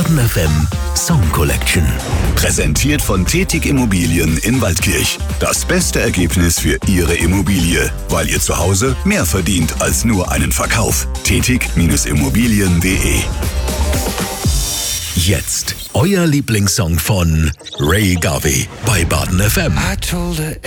Baden FM Song Collection. Präsentiert von Tetig Immobilien in Waldkirch. Das beste Ergebnis für Ihre Immobilie, weil ihr zu Hause mehr verdient als nur einen Verkauf. Tetig-Immobilien.de. Jetzt euer Lieblingssong von Ray Garvey bei Baden FM.